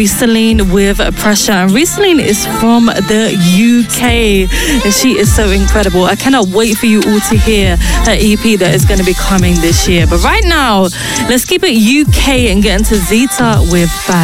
Risaline with Pressure. And Risaline is from the UK. And she is so incredible. I cannot wait for you all to hear her EP that is going to be coming this year. But right now, let's keep it UK and get into Zeta with Bad.